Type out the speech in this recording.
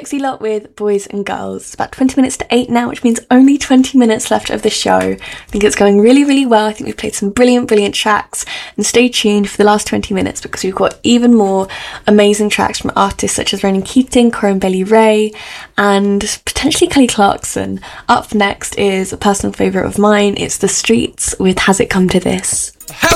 Sexy Lot with Boys and Girls. It's about 20 minutes to 8 now, which means only 20 minutes left of the show. I think it's going really, really well. I think we've played some brilliant, brilliant tracks. And stay tuned for the last 20 minutes because we've got even more amazing tracks from artists such as Ronan Keating, Corinne Bailey Rae, and potentially Kelly Clarkson. Up next is a personal favourite of mine. It's The Streets with Has It Come to This?